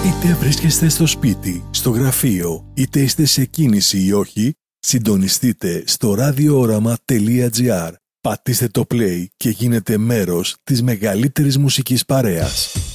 Είτε βρίσκεστε στο σπίτι, στο γραφείο, είτε είστε σε κίνηση ή όχι, συντονιστείτε στο radiooramaa.gr. Πατήστε το play και γίνετε μέρος της μεγαλύτερης μουσικής παρέας.